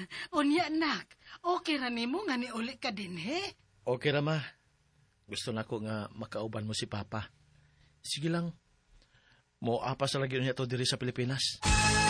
Unya, nak. Okay ra nimo nga ni uli ka din, he? Okay ra, ma. Gusto na ko nga makauban mo si Papa. Sige lang. Mo apa sa lagi niya to diri sa Pilipinas.